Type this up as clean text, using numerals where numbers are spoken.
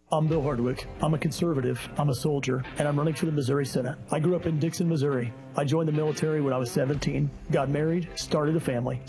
I'm Bill Hardwick. I'm a conservative, I'm a soldier, and I'm running for the Missouri Senate. I grew up in Dixon, Missouri. I joined the military when I was 17, got married, started a family.